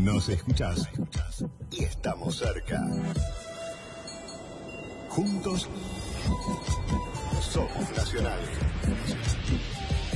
Nos escuchás y estamos cerca. Juntos somos Nacional.